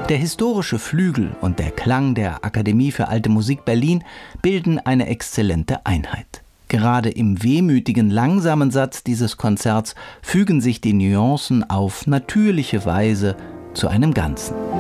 Der historische Flügel und der Klang der Akademie für Alte Musik Berlin bilden eine exzellente Einheit. Gerade im wehmütigen, langsamen Satz dieses Konzerts fügen sich die Nuancen auf natürliche Weise zu einem Ganzen.